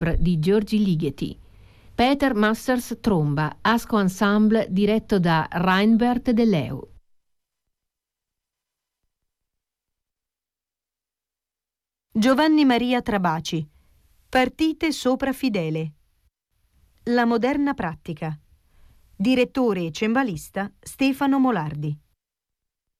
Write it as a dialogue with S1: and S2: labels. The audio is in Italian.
S1: di Giorgi Ligeti. Peter Masters tromba, Asco Ensemble diretto da Reinbert De Leu.
S2: Giovanni Maria Trabaci. Partite sopra Fidele. La moderna pratica. Direttore e cembalista Stefano Molardi.